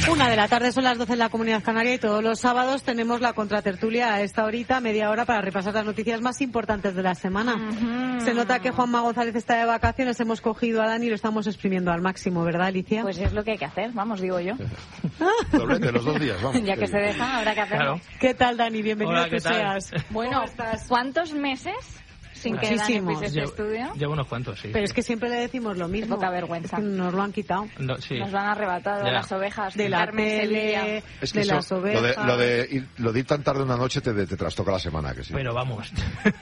1:00 son las 12 en la Comunidad Canaria y todos los sábados tenemos la contratertulia a esta horita, media hora, para repasar las noticias más importantes de la semana. Se nota que Juanma González está de vacaciones, hemos cogido a Dani y lo estamos exprimiendo al máximo, ¿verdad, Alicia? Pues es lo que hay que hacer, vamos, digo yo. Doblete los 2 días, vamos. Ya que se deja, habrá que hacerlo. Claro. ¿Qué tal, Dani? Bienvenido. Hola, que ¿qué tal? seas. Bueno, ¿cuántos meses sin que Dani Muchísimos. pise este estudio? Llevo unos cuantos, sí. Pero es que siempre le decimos lo mismo. Qué poca vergüenza. Es que nos lo han quitado. No, sí. Nos lo han arrebatado Ya. las ovejas De la Carmen Sevilla. tele, Es que de eso, las lo ovejas. de ir tan tarde una noche te trastoca la semana, que sí. Pero vamos,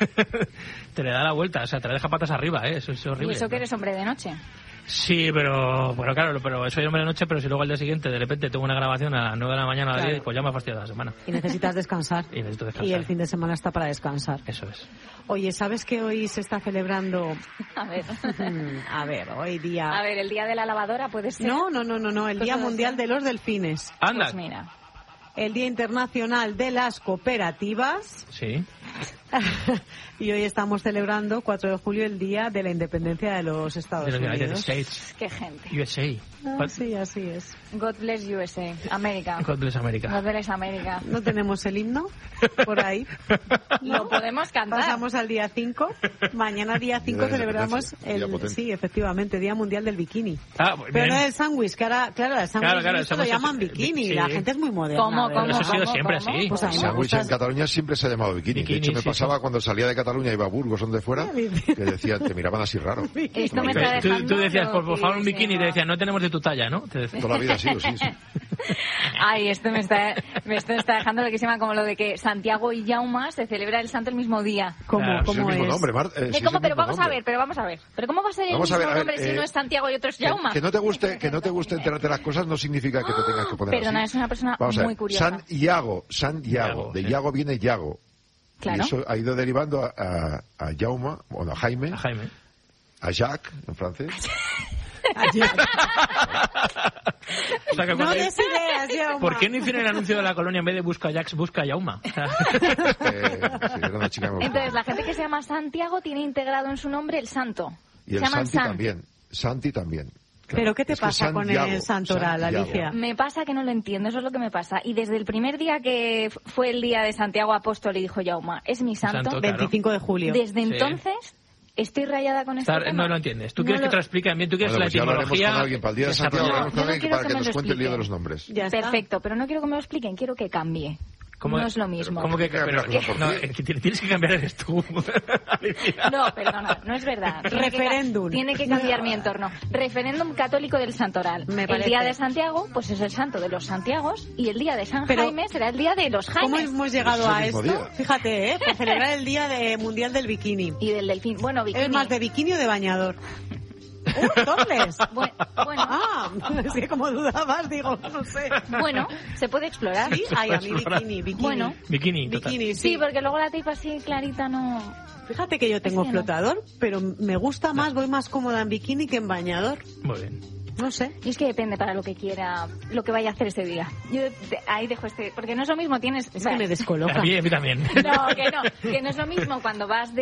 te le da la vuelta, o sea, te la deja patas arriba, eso es Y horrible. eso que eres hombre de noche. Sí, pero bueno, claro, pero soy hombre de noche, pero si luego al día siguiente de repente tengo una grabación a las 9 de la mañana a las Claro. 10, pues ya me ha fastidiado la semana. Y necesitas descansar. Y necesito descansar. Y el fin de semana está para descansar. Eso es. Oye, ¿sabes que hoy se está celebrando? A ver. A ver, hoy día... A ver, el día de la lavadora puede ser. No, el Pues Día puede Mundial ser. de los Delfines. Anda. Pues mira. El Día Internacional de las Cooperativas. Sí. Y hoy estamos celebrando, 4 de julio, el Día de la Independencia de los Estados De los United Unidos. States, Qué gente. USA. Sí, así es. God bless USA. América. God bless America. God bless América. ¿No tenemos el himno por ahí? Lo podemos cantar. Pasamos al día 5. Mañana, día 5, Día de celebramos Independencia, día potente. sí, efectivamente, Día Mundial del Bikini. Ah, pues Pero bien. no del sándwich, que ahora, claro, el sándwich Claro, esto eso lo hemos- llaman bikini. sí. La gente es muy moderna. ¿Cómo, ¿verdad? cómo, Eso ha sido cómo, siempre cómo? así. Pues a mí El me sándwich gusta. en Cataluña siempre se ha llamado bikini. Bikini, De hecho, me sí, pasaba sí. cuando salía de Cataluña, iba a Burgos, donde fuera, que decían, te miraban así raro. Esto me Pero está dejando... tú decías, por favor, un bikini, y te loquísima. decían, no tenemos de tu talla, ¿no? Te decían. Toda la vida ha sido, sí. Ay, esto me está dejando loquísima, como lo de que Santiago y Jaume se celebra el santo el mismo día. ¿Cómo, Claro, Es el cómo mismo es? nombre, Mar. Sí, es el ¿Cómo? Pero mismo vamos a nombre. ver, Pero ¿cómo va a ser el Vamos a mismo ver, nombre si uno es Santiago y otro es Jaume? Que no te guste enterarte de las cosas no significa que te tengas que poner Perdona, así. es una persona Vamos a ver, muy curiosa. San Iago. De sí. Iago viene Yago. Claro. Y eso ha ido derivando a Jaume, o a Jaime, A Jaime. a Jacques, en francés. O sea, que No cuando- des ideas, Jaume. ¿Por qué no hicieron el anuncio de la colonia en vez de busca Jax, busca Yauma? O sea, Sí, era una chica muy Entonces, la gente que se llama Santiago tiene integrado en su nombre el santo. Y el se llaman Santi San. también. Santi también. ¿Pero qué te Es que pasa con Santiago, el santoral, Santiago. Alicia? Me pasa que no lo entiendo, eso es lo que me pasa. Y desde el primer día que fue el día de Santiago Apóstol y dijo Jaume, es mi santo, Santo, claro. 25 de julio. desde Sí. entonces estoy rayada con este tema. no lo entiendes. Tú No quieres lo- que te lo explique bien, tú quieres Bueno, la pues ya hablaremos etimología. con alguien para el día de Santiago, desarrollada. hablaremos Yo con no alguien quiero para que que me nos lo cuente el lío de expliquen. los nombres. Ya está. Perfecto, pero no quiero que me lo expliquen, quiero que cambie. ¿Cómo- No es lo mismo. ¿Cómo que Pero, pero, ¿por no, qué? que tienes que cambiar eres tú, Alicia. No, perdona, no es verdad. Referéndum. Tiene que cambiar mi entorno. Referéndum católico del santoral. Me El parece. día de Santiago, pues es el santo de los Santiagos, y el día de San Pero- Jaime será el día de los ¿Cómo Jaimes. hemos llegado Es el a mismo esto? día. Fíjate, por celebrar el Día Mundial del Bikini. Y del delfín. Bueno, bikini. ¿Es más de bikini o de bañador? ¿Topless? Bueno, Ah, es que como dudabas, digo, no sé. bueno, se puede explorar. Sí, ay, a mí bikini. Bueno. Bikini, total. Bikini, Sí, sí. porque luego la tipa así clarita no... Fíjate que yo tengo Es que no. flotador, pero me gusta más, voy más cómoda en bikini que en bañador. Muy bien. No sé. Y es que depende para lo que quiera, lo que vaya a hacer ese día. Yo ahí dejo porque no es lo mismo, tienes... Es que me descoloca. A mí también. No, que no es lo mismo cuando vas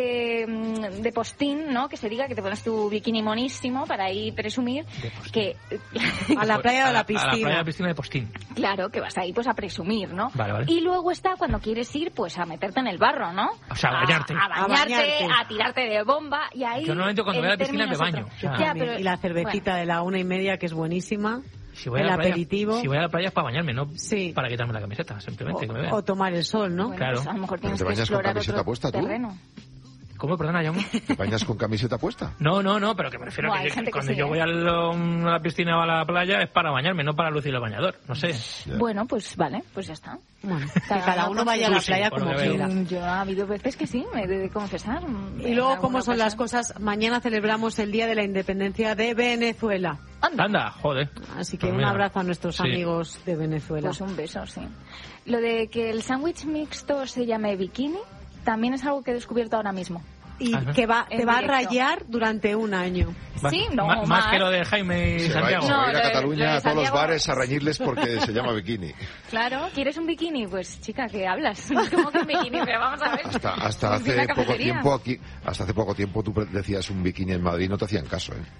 de postín, ¿no? Que se diga que te pones tu bikini monísimo para ahí presumir, que A la playa o a la A la playa piscina. de la piscina de Postín. claro, que vas ahí pues a presumir, ¿no? Vale, vale. Y luego está cuando quieres ir pues a meterte en el barro, ¿no? O sea, a bañarte. A bañarte, bañarte. a tirarte de bomba y ahí... Yo normalmente cuando voy a la el piscina me término es baño. otro. O sea, Ya, A mí. pero- Y la cervecita de la 1:30, que es buenísima. Si voy a el la playa, aperitivo. Si voy a la playa es para bañarme, no Sí. para quitarme la camiseta, simplemente que me vean. O tomar el sol, ¿no? Bueno, Claro. pues a lo mejor ¿Pero tienes te que bañas con explorar camiseta otro puesta tú? terreno. ¿Cómo? Perdona, Jaume. ¿Te bañas con camiseta puesta? No, pero que me refiero Buah, a hay que gente que cuando sí, yo ¿eh? voy a la piscina o a la playa es para bañarme, no para lucir el bañador. No sé. Bueno, pues vale, pues ya está. Bueno, que cada uno vaya a la Tú sí, playa por lo como que veo. quiera. Yo ha habido veces que sí, me he de confesar. Y luego, ¿cómo son las cosas? Mañana celebramos el Día de la Independencia de Venezuela. Anda, joder. Así que Pues un mira. abrazo a nuestros Sí. amigos de Venezuela. Pues un beso, sí. Lo de que el sándwich mixto se llame bikini también es algo que he descubierto ahora mismo. Y Ajá. que En te va a directo. rayar durante un año. Sí, no, más más. que lo de Jaime y Se va, Santiago. se va a ir No, a lo de Cataluña a todos los Santiago- bares a reñirles porque se llama bikini. Claro, ¿quieres un bikini? Pues chica, ¿qué hablas? ¿Cómo que un bikini? Pero vamos a ver. Hasta Vamos a ir a la hace poco cafetería. tiempo aquí, hasta hace poco tiempo tú decías un bikini en Madrid y no te hacían caso, ¿eh?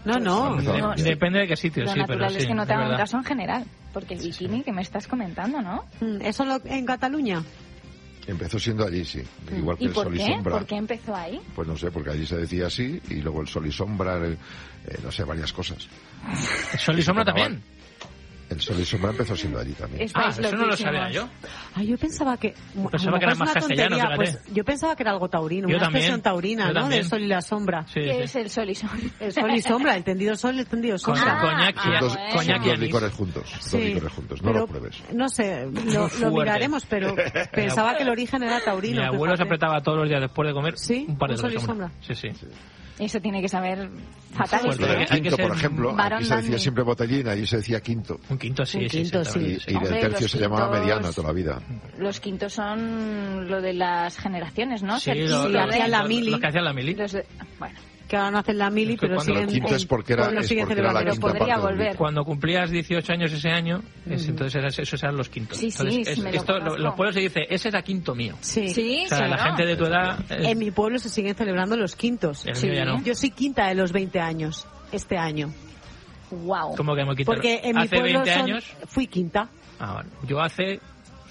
No. Depende de qué sitio, Lo sí, pero natural sí. es que no te es hagan verdad. caso en general. Porque el bikini que me estás comentando, ¿no? ¿Eso en Cataluña? Empezó siendo allí, sí. Igual que ¿Y el por sol y qué? sombra. ¿Por qué empezó ahí? Pues no sé, porque allí se decía así, y luego el sol y sombra, no sé, varias cosas. Sol y sombra también. El sol y sombra empezó siendo allí también. Estáis Eso no lo loquísimos. sabía yo. Yo pensaba que... Pensaba que era más castellano, fíjate. Pues yo pensaba que era algo taurino, Yo una también, expresión taurina, yo ¿no? también. Del sol y la sombra. Sí, ¿Qué sí. es el sol y sombra? El sol y sombra, el tendido sol y el tendido sombra. Coñac y Son dos, bueno. son coñac y dos anís. licores juntos. Dos licores juntos. No pero, lo pruebes. No sé, lo fuerte. miraremos, pero pensaba que el origen era taurino. Mi abuelo se fíjate. apretaba todos los días después de comer ¿Sí? un par de ¿Un sol y sombra. Sí. Eso tiene que saber fatal. Fuerte. Lo del Hay que quinto, ser por ejemplo, varón aquí se decía dandy. siempre botellín, allí se decía quinto. Un quinto, sí, Un sí, quinto, sí, sí. también, Y Hombre, del tercio los se llamaba quintos- mediano toda la vida. Los quintos son lo de las generaciones, ¿no? Sí, Ser lo- quinto lo- de- hacían la mili. Los que hacían la mili. Bueno, Que ahora no hacen la mili, Es que pero cuando siguen... El quinto es porque era, lo es siguen porque era la celebrando. quinta Podría parte del volver. día. Cuando cumplías 18 años ese año, entonces esos eran los quintos. Sí, sí, Entonces, sí, me lo esto, conozco. los pueblos se dice, ese era quinto mío. Sí. sí, O sea, la claro. gente de tu edad... En mi pueblo se siguen celebrando los quintos. El Sí. mío ya no. Yo soy quinta de los 20 años, este año. Wow. ¿Cómo que hemos quitado? Porque en mi Hace pueblo 20 años... fui quinta. Ah, bueno. Yo hace...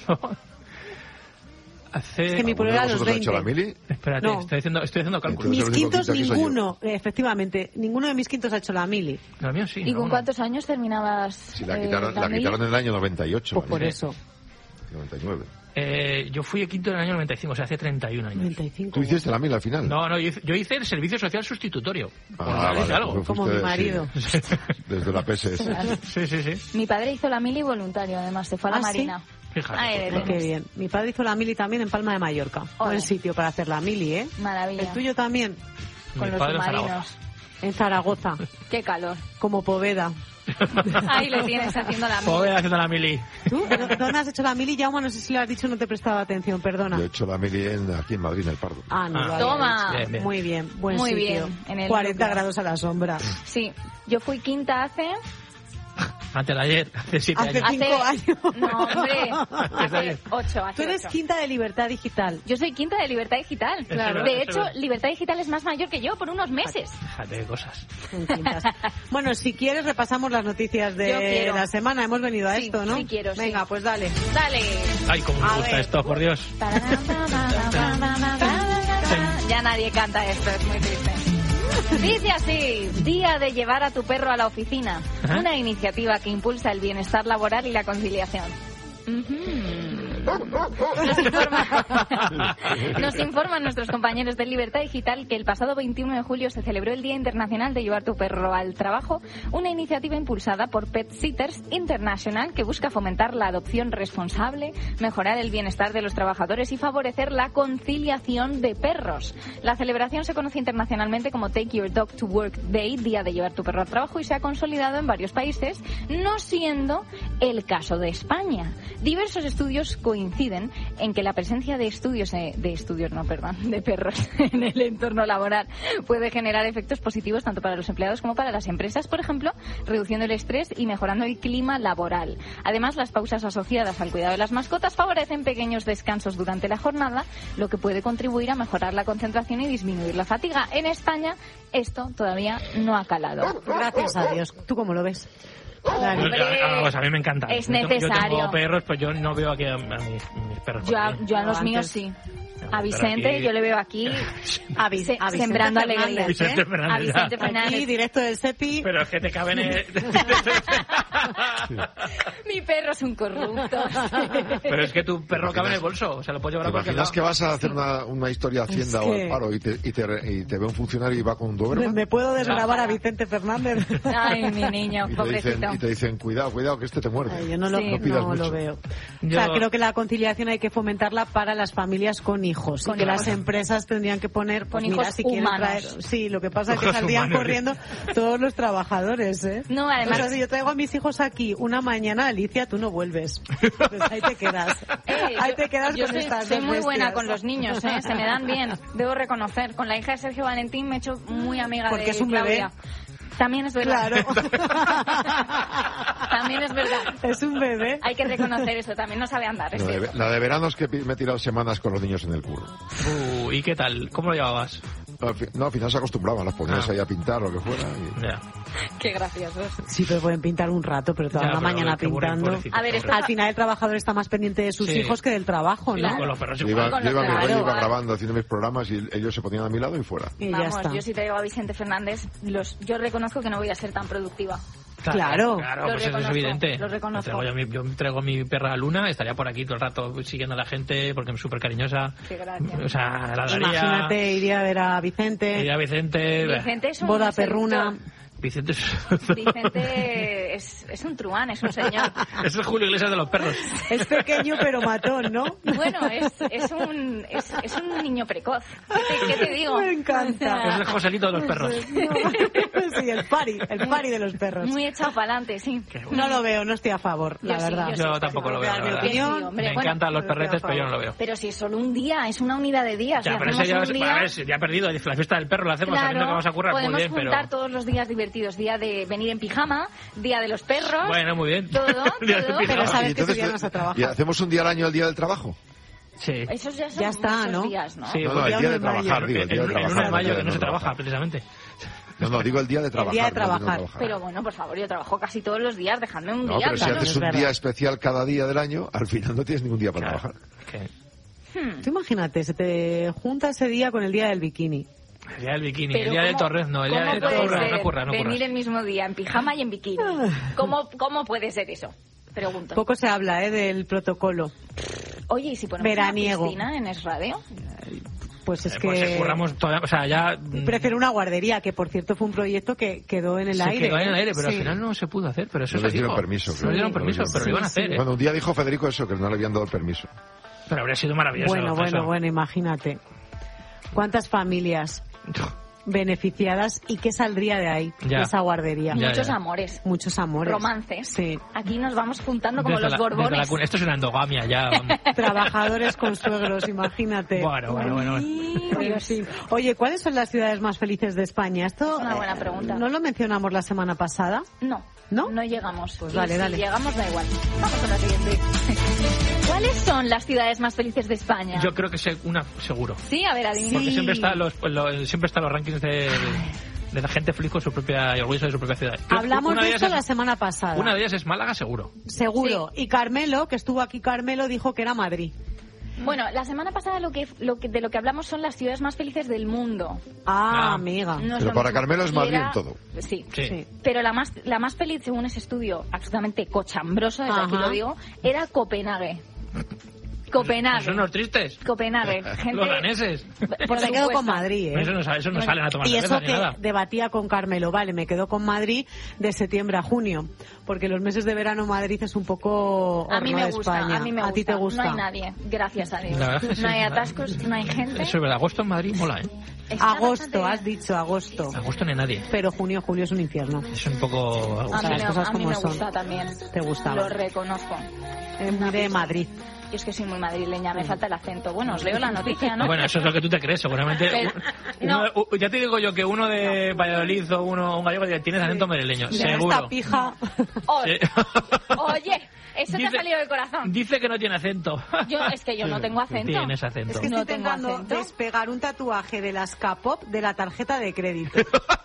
Es que mi pueblo era a los ¿Vosotros habéis hecho la 20. mili? Espérate, No. estoy haciendo cálculos. Entonces, Mis el único quintos, quinta que soy yo. ninguno, efectivamente, ninguno de mis quintos ha hecho la mili. Los míos sí. ¿Y con alguno. cuántos años terminabas? Si la quitaron mili? en el año 98. Pues por ¿vale? eso, 99. Yo fui el quinto en el año 95, o sea, hace 31 años. 95. ¿Tú hiciste la mili al final? No, yo hice el servicio social sustitutorio. Por Ah, decir vale, algo. pues Como mi fuiste, marido. sí, desde la PSS. Sí. Mi padre hizo la mili voluntario, además, se fue a la ¿Ah, sí? marina. Fíjate. Ahí le Qué tienes. bien. Mi padre hizo la mili también en Palma de Mallorca. Ole. Buen sitio para hacer la mili, ¿eh? Maravilla. El tuyo también, Mi Con los padre en submarinos. en Zaragoza, Qué calor. como Poveda. Ahí le tienes haciendo la mili. Joder, haciendo la mili. ¿Tú? ¿Dónde has hecho la mili, Jaume? No sé si lo has dicho, no te he prestado atención, perdona. Yo he hecho la mili aquí en Madrid, en el Pardo. Ah, no, Ah, lo había toma. dicho. Bien, bien. Muy bien, buen Muy sitio. bien, en el 40 núcleo. grados a la sombra. Sí, yo fui quinta hace Antes de ayer, hace 7 Hace años. 5 años. No, hombre, hace 8. Tú eres quinta de Libertad Digital. Yo soy quinta de Libertad Digital. Claro. De Eso hecho, es verdad. Libertad Digital es más mayor que yo por unos meses. Fíjate de cosas. Son quintas. Bueno, si quieres repasamos las noticias Yo de quiero. la semana. Hemos venido a Sí, esto, ¿no? sí quiero, sí. Venga, pues dale. Dale. Ay, cómo me A gusta ver. esto, por Dios. Ya nadie canta esto, es muy triste. Dice así, día de llevar a tu perro a la oficina. Ajá. Una iniciativa que impulsa el bienestar laboral y la conciliación. Nos informan nuestros compañeros de Libertad Digital que el pasado 21 de julio se celebró el Día Internacional de Llevar tu Perro al Trabajo, una iniciativa impulsada por Pet Sitters International que busca fomentar la adopción responsable, mejorar el bienestar de los trabajadores y favorecer la conciliación de perros. La celebración se conoce internacionalmente como Take Your Dog to Work Day, Día de Llevar tu Perro al Trabajo, y se ha consolidado en varios países, no siendo el caso de España. Diversos estudios coinciden en que la presencia de perros en el entorno laboral puede generar efectos positivos tanto para los empleados como para las empresas, por ejemplo, reduciendo el estrés y mejorando el clima laboral. Además, las pausas asociadas al cuidado de las mascotas favorecen pequeños descansos durante la jornada, lo que puede contribuir a mejorar la concentración y disminuir la fatiga. En España, esto todavía no ha calado. Gracias a Dios. ¿Tú cómo lo ves? Dale. Hombre, A mí me encanta. es Yo necesario. tengo perros, pues yo no veo aquí a mis perros. por aquí. Yo a los Antes- míos sí. A Pero Vicente, aquí- yo le veo aquí A Vicente sembrando Fernández, alegría. Vicente ¿eh? Fernández, A Vicente ya. Fernández. Aquí, directo del SEPI. Pero es que te caben... Mi perro es un corrupto. Pero es que tu perro cabe en el bolso. O sea, lo puedes llevar ¿Te a cualquier imaginas lado. que vas a hacer una historia de Hacienda Es o que- al paro y te ve un funcionario y va con un Doberman? ¿Me puedo desgravar a Vicente Fernández? Ay, mi niño, pobrecito. Y te dicen, cuidado, que este te muerde. Ay, yo no lo, Sí. No pidas no mucho. lo veo. Yo- O sea, creo que la conciliación hay que fomentarla para las familias con hijos. Con y que hijos. las empresas tendrían que poner, pues Con mira, hijos si quieren humanos. traer... Sí, lo que pasa es que Hijos saldrían humanos. corriendo todos los trabajadores, ¿eh? No, además- O sea, si yo traigo a mis hijos aquí una mañana, Alicia, tú no vuelves. Pues ahí te quedas. Ahí te quedas yo con soy, estas soy dos muy buena bestias. con los niños, ¿eh? Se me dan bien, debo reconocer. Con la hija de Sergio Valentín me he hecho muy amiga Porque de es un bebé. Claudia. También es verdad. Claro. También es verdad. Es un bebé. Hay que reconocer eso, también no sabe andar. Es cierto. La de verano es que me he tirado semanas con los niños en el curro. ¿Y qué tal? ¿Cómo lo llevabas? al final se acostumbraban, las ponías ahí a pintar o lo que fuera. Ya. Qué graciosos. Sí, pero pueden pintar un rato, pero toda la mañana pintando. A ver, Al final el trabajador está más pendiente de sus hijos que del trabajo, ¿no? Con los perros Yo iba grabando, haciendo mis programas y ellos se ponían a mi lado y fuera. Y vamos, ya está. yo si traigo a Vicente Fernández, yo reconozco que no voy a ser tan productiva. Claro, pues eso es evidente. Lo reconozco. Yo traigo a mi perra Luna, estaría por aquí todo el rato siguiendo a la gente porque es súper cariñosa. Qué gracia. O sea, la daría. Imagínate, iría a ver a Vicente. Vicente es un boda seductor. perruna. Vicente es un truán, es un señor. Ese es Julio Iglesias de los perros. Es pequeño pero matón, ¿no? Bueno, es un niño precoz. ¿Qué te digo? Me encanta. Es el Joselito de los perros. No. Sí, el pari de los perros. Muy echado para adelante, sí. No lo veo, no estoy a favor, la verdad. Yo tampoco lo veo, la verdad. Sí, hombre, Me encantan los perretes, pero yo no lo veo. Pero si es solo un día, es una unidad de días. Ya, pero ese ya ha perdido. La fiesta del perro la hacemos sabiendo que vamos a currar muy bien, pero... Podemos juntar todos los días divertidos. Día de venir en pijama, día de los perros. Bueno, muy bien. Todo. Pero sabes que ese día no se trabaja. ¿Y hacemos un día al año el día del trabajo? Sí. Esos ya son Ya está, muchos ¿no? días, ¿no? Sí, No, el día de trabajar, digo. El día de trabajar. El 1 de mayo que no se trabaja, precisamente. No, digo el día de trabajar. El día de trabajar. Pero bueno, por favor, yo trabajo casi todos los días, dejadme un No, día. pero si claro. haces un día especial cada día del año, al final no tienes ningún día para trabajar. Tú imagínate, se te junta ese día con el día del bikini. El día del bikini, Pero el día de Torres no, el día de Torres no curra. Venir el mismo día en pijama y en bikini. ¿Cómo puede ser eso? Pregunto. Poco se habla, del protocolo. Oye, ¿y si ponemos veraniego una piscina en Es Radio? Pues es pues que curramos toda, o sea, ya prefiero una guardería, que por cierto fue un proyecto que quedó en el aire. Quedó en el aire, pero Sí. al final no se pudo hacer, pero eso No se les dieron dijo. permiso. No les dieron permiso, pero lo iban a hacer, Bueno, un día dijo Federico eso, que no le habían dado el permiso. Pero habría sido maravilloso. Bueno, imagínate. ¿Cuántas familias beneficiadas y qué saldría de ahí, Ya. de esa guardería? Ya, Muchos ya. amores. Muchos amores. Romances. Sí. Aquí nos vamos juntando como Desde los la borbones. esto es una endogamia ya. Vamos. Trabajadores con suegros, imagínate. Bueno. En fin. Oye, ¿cuáles son las ciudades más felices de España? Esto Es una buena pregunta. ¿no lo mencionamos la semana pasada? No. ¿No? No llegamos. Pues Y dale, si dale. llegamos, da igual. Vamos con la siguiente. ¿Cuáles son las ciudades más felices de España? Yo creo que una seguro. Sí, a ver, adivina. Porque siempre están los rankings de la gente feliz con su propia y orgullosa de su propia ciudad. Hablamos Una de ellas esto la semana pasada. Una de ellas es Málaga, seguro. Seguro. Y Carmelo, que estuvo aquí Carmelo, dijo que era Madrid. Bueno, la semana pasada de lo que hablamos son las ciudades más felices del mundo. Ah, amiga. No es Pero lo para mismo. Carmelo es Y Madrid era- en todo. Sí. Sí. Pero la más feliz, según ese estudio absolutamente cochambroso, desde aquí Ajá. lo digo, era Copenhague. Copenhague. Son los tristes. Copenhague. Gente... Los daneses. Por Me quedo supuesto. con Madrid, ¿eh? Eso no salen a tomar Y cerveza eso ni que nada. debatía con Carmelo, vale, me quedo con Madrid de septiembre a junio, porque los meses de verano Madrid es un poco A mí horno me de gusta, España. a mí me gusta. ti te gusta? No hay nadie, gracias a Dios. La verdad es que sí. No hay atascos, no hay gente. Eso es verdad. Agosto en Madrid mola, ¿eh? Está Agosto, bastante has dicho agosto. Agosto ni nadie. Pero junio, julio es un infierno. Es un poco... bien. A mí, las cosas a mí como me son. gusta también. Te gustaba. Lo reconozco. Es muy de Madrid. Yo es que soy muy madrileña, me falta el acento. Bueno, os leo la noticia, ¿no? Bueno, eso es lo que tú te crees, seguramente. Pero- no. Ya te digo yo que uno de Valladolid o un gallego tiene acento madrileño, Esta seguro. pija. Oye, Sí. oye, eso te ha salido del corazón. Dice que no tiene acento. Es que yo no tengo acento. Tienes acento. Es que No estoy tengo intentando acento. despegar un tatuaje de las K-pop de la tarjeta de crédito.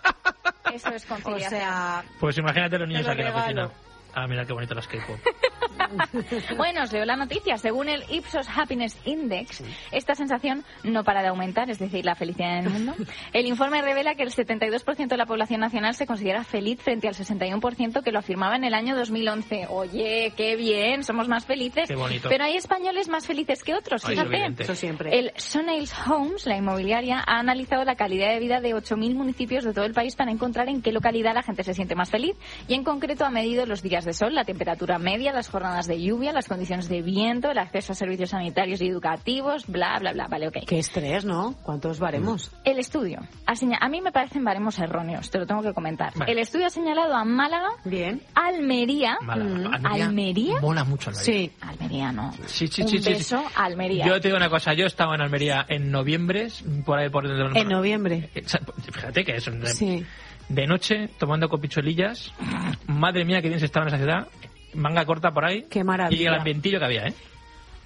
Eso es O conciliación. sea, Pues imagínate los niños Te lo aquí en la regalo. oficina. Ah, mira qué bonito las K-pop. Bueno, os leo la noticia. Según el Ipsos Happiness Index, esta sensación no para de aumentar, es decir, la felicidad en el mundo. El informe revela que el 72% de la población nacional se considera feliz frente al 61% que lo afirmaba en el año 2011. Oye, qué bien, somos más felices. Qué bonito. Pero hay españoles más felices que otros, Ay, es fíjate. evidente. eso siempre. El Sonails Homes, la inmobiliaria, ha analizado la calidad de vida de 8.000 municipios de todo el país para encontrar en qué localidad la gente se siente más feliz y en concreto ha medido los días de sol, la temperatura media, las jornadas de lluvia, las condiciones de viento, el acceso a servicios sanitarios y educativos, bla, bla, bla. Vale, ok. Qué estrés, ¿no? ¿Cuántos baremos? El estudio a mí me parecen baremos erróneos, te lo tengo que comentar. Vale. El estudio ha señalado a Málaga, Bien. Almería, Almería mola mucho Almería. Sí. Almería no. Sí. Un beso a Almería. Yo te digo una cosa, yo estaba en Almería en noviembre, por ahí por... En noviembre. Fíjate que es Sí. de noche, tomando copichuelillas. Madre mía, qué bien se estaba en esa ciudad. Manga corta por ahí. Qué maravilla. Y el ambientillo que había, ¿eh?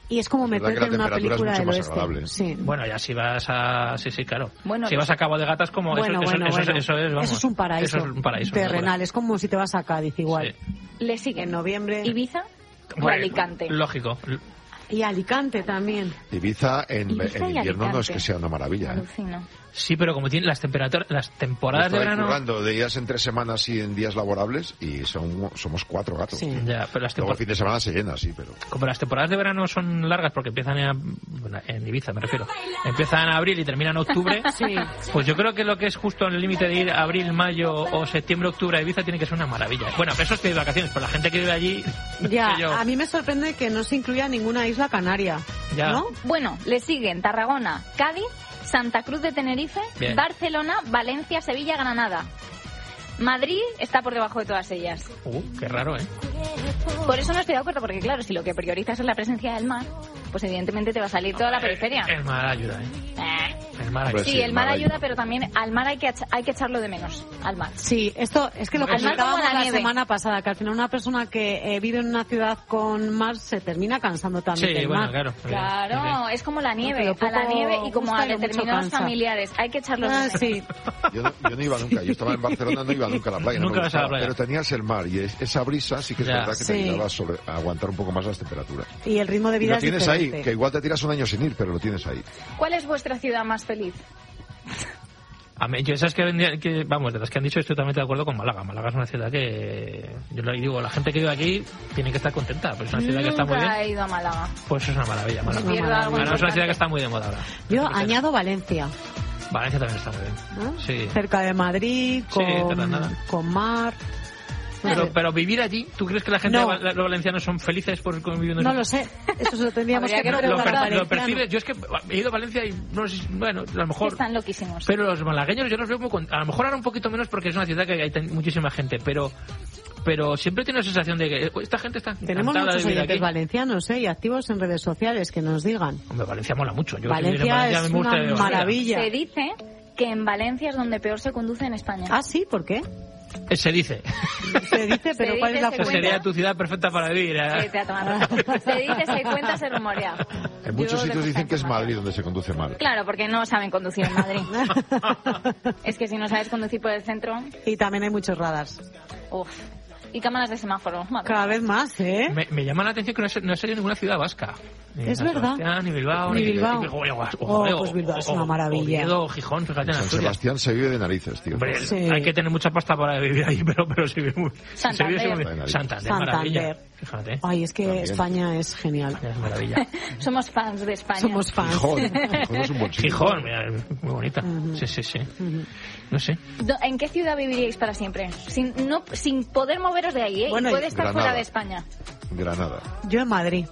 Y es como Es verdad meterte en que la una temperatura es película mucho del más oeste. agradable. Sí. Bueno, ya si vas a... Sí, claro. Bueno, si vas a Cabo de Gata es como... Bueno, eso es, vamos, eso es un paraíso. Eso es un paraíso. terrenal. Es como si te vas a Cádiz igual. Sí. Le sigue En noviembre. Ibiza o Bueno, Alicante. Lógico. Y Alicante también. Ibiza en Ibiza y invierno no es Alicante. que sea una maravilla. Alucino. Sí, pero como tiene las temperaturas, las temporadas de Estoy verano... currando de días en 3 semanas y en días laborables y somos 4 gatos. Sí. Ya, pero las Luego temporadas... el fin de semana se llena, sí, pero... Como las temporadas de verano son largas porque empiezan en Ibiza, me refiero. Empiezan en abril y terminan en octubre. Sí. Pues yo creo que lo que es justo en el límite de ir abril, mayo o septiembre, octubre a Ibiza tiene que ser una maravilla. Bueno, pero eso es que hay vacaciones, pero la gente que vive allí... Ya, que yo- a mí me sorprende que no se incluya ninguna isla canaria. Ya. ¿No? Bueno, le siguen Tarragona, Cádiz, Santa Cruz de Tenerife, Bien. Barcelona, Valencia, Sevilla, Granada. Madrid está por debajo de todas ellas. Qué raro, ¿eh? Por eso no estoy de acuerdo, porque claro, si lo que priorizas es la presencia del mar, pues evidentemente te va a salir toda la periferia. El mar ayuda, ¿eh? El mar ayuda. Hombre, Sí, el mar ayuda, pero también al mar hay que echarlo de menos, al mar. Sí, esto es que lo Al mar como comentábamos la la nieve. semana pasada, que al final una persona que vive en una ciudad con mar se termina cansando también Sí, del bueno, mar. claro. Claro, es como la nieve, Lo poco a la nieve y como gusta a y lo mucho determinados cansa. familiares. Hay que echarlo de Ah, menos. sí. Yo no iba nunca, yo estaba en Barcelona, no iba nunca a la playa, no Nunca me vas a la gustaba, playa. pero tenías el mar y esa brisa sí que es Ya. verdad que Sí. te ayudaba a aguantar un poco más las temperaturas. Y el ritmo de Y vida lo es tienes ahí, diferente. que igual te tiras un año sin ir, pero lo tienes ahí. ¿Cuál es vuestra ciudad más feliz? A mí, yo esas vamos, de las que han dicho estoy totalmente de acuerdo con Málaga. Málaga es una ciudad que, yo lo digo, la gente que vive aquí tiene que estar contenta, pues es una ciudad que está muy Nunca bien. he ido a Málaga. Pues es una maravilla, Málaga. Me pierdo algo Málaga es una ciudad importante. que está muy de moda ahora. Yo añado Valencia, Valencia también está muy bien. ¿no? Sí. Cerca de Madrid, Sí, Granada. con mar. No sé. Pero vivir allí, ¿tú crees que la gente, No. los valencianos son felices por viviendo en No lo sé, eso se lo tendríamos Habría que que preguntar al lo valenciano. percibes. Yo es que he ido a Valencia y no sé, bueno, a lo mejor... Están loquísimos. Pero los malagueños yo los veo muy a lo mejor ahora un poquito menos porque es una ciudad que hay muchísima gente, pero siempre tengo la sensación de que esta gente está Tenemos encantada de muchos vivir oyentes aquí. valencianos y activos en redes sociales que nos digan. Hombre, Valencia mola mucho. Yo Valencia si viviera en es me gusta una de maravilla. Se dice que en Valencia es donde peor se conduce en España. Ah, sí, ¿por qué? Se dice. Se dice, pero Se ¿cuál dice, es la se Pues fuente? sería tu ciudad perfecta para vivir. Sí, te ha tomado. Se dice, se cuenta, se rumorea. En muchos Yo sitios dejo dicen esta que es información. Madrid donde se conduce mal. Claro, porque no saben conducir en Madrid. Es que si no sabes conducir por el centro, Y también hay muchos radars. uff. Y cámaras de semáforo. Madre. Cada vez más, ¿eh? Me llama la atención que no ha salido ninguna ciudad vasca. Ni Es San verdad. Sebastián, ni Bilbao, Ni Bilbao. Pues Bilbao es una maravilla. Oviedo, o Gijón, fíjate en San Asturias. Sebastián se vive de narices, tío. Hombre, Sí. hay que tener mucha pasta para vivir ahí, pero se vive muy... Santander. Se vive muy bien. Santander, maravilla. Santander. Fíjate. Ay, es que También. España es genial. Es maravilla. Somos fans de España. Somos fans. Gijón. Gijón es un buen sitio. Gijón, mira, muy bonita. Sí. No sé. ¿En qué ciudad viviríais para siempre? Sin poder moveros de ahí, ¿eh? Bueno, Y puede estar Granada. fuera de España. Granada. Yo en Madrid.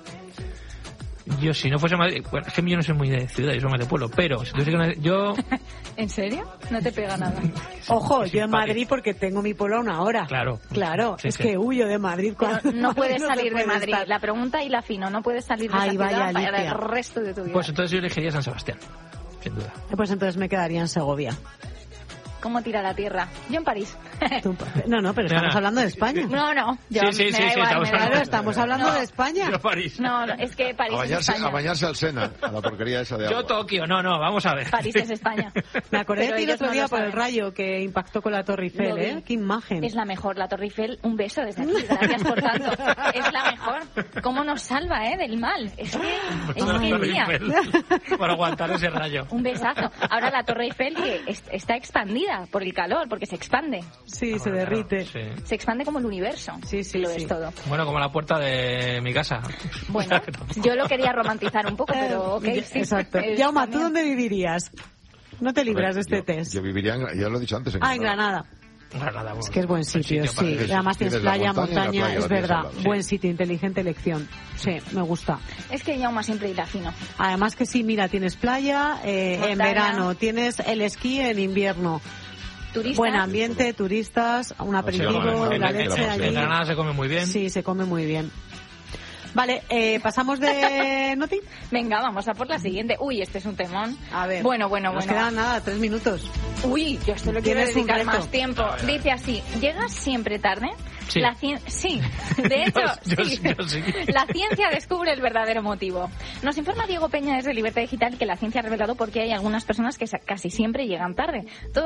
Yo, si no fuese Madrid... Bueno, es que yo no soy muy de ciudad, yo soy más de pueblo, pero si tuviese que... Yo... ¿En serio? No te pega nada. Ojo, Es yo en simpático. Madrid porque tengo mi pueblo a una hora. Claro. Claro, Sí, es sí. que huyo de Madrid. Pero cuando no puedes se salir de puede Madrid. estar. La pregunta y la fino, no puedes salir de Ay, esa vaya, ciudad para Alicia. el resto de tu vida. Pues entonces yo elegiría San Sebastián, sin duda. Pues entonces me quedaría en Segovia. ¿Cómo tira la tierra? Yo en París. No, pero estamos Nada. hablando de España. No, yo Sí, me da igual, estamos me da Claro, hablando- estamos hablando de España. Yo París. No, es que París es A España. bañarse al Sena, a la porquería esa de Yo agua. Tokio, no, vamos a ver. París es España. Me acordé Pero de ti el ellos otro no día lo por el saben. rayo que impactó con la Torre Eiffel, Lo vi. ¿eh? Qué imagen. Es la mejor, la Torre Eiffel. Un beso desde aquí. Gracias por tanto. Es la mejor. ¿Cómo nos salva, del mal? Es que tía. Para aguantar ese rayo. Un besazo. Ahora la Torre Eiffel que está expandida por el calor, porque se expande. Sí, se derrite. Sí. Se expande como el universo. Sí, sí, y lo sí. es todo. Bueno, como la puerta de mi casa. Bueno, yo lo quería romantizar un poco, pero ok, sí. Exacto. Es Yauma, ¿tú también. dónde vivirías? No te libras de este Yo- test. Yo viviría, ya lo he dicho antes, En Granada. Nada, bueno, Es que es buen sitio, para sí. vivir. Además tienes Tienes la playa, montaña y la montaña, playa, es la tienes verdad. al lado. Buen sitio, inteligente elección. Sí, me gusta. Es que Yauma siempre irá fino. Además que sí, mira, tienes playa en Montaña. verano, tienes el esquí en invierno. Turistas. Buen ambiente, turistas, un aperitivo, en- la en- leche en- allí. En Granada se come muy bien. Sí, se come muy bien. Vale, pasamos de Noti. Venga, vamos a por la siguiente. Uy, este es un temón. A ver. Bueno. Nos quedan nada, 3 minutos. Uy, yo esto lo quiero Tienes un dedicar reto. más tiempo. Dice así, llegas siempre tarde, Sí. Sí, de hecho, Yo sí. La ciencia descubre el verdadero motivo. Nos informa Diego Peña desde Libertad Digital que la ciencia ha revelado por qué hay algunas personas que casi siempre llegan tarde. Todo